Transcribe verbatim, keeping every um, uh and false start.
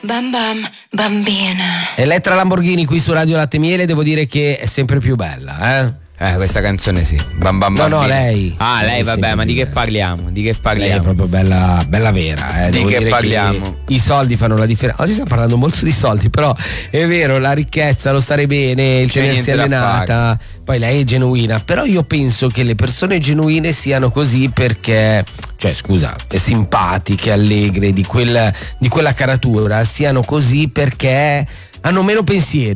Bam bam, bambina. Elettra Lamborghini qui su Radio Latte Miele, devo dire che è sempre più bella, eh? Eh, questa canzone sì. Bam bam No, bambina. no, lei. Ah, lei, Lei vabbè, ma di che bella. parliamo? Di che Lei parliamo? è proprio bella, bella vera, eh. Di Devo che dire parliamo? I soldi fanno la differenza. Oggi stiamo parlando molto di soldi, però è vero, la ricchezza, lo stare bene, il C'è tenersi niente da allenata. Poi lei è genuina, però io penso che le persone genuine siano così perché, cioè scusa, simpatiche, allegre, di quel, di quella caratura, siano così perché hanno meno pensieri.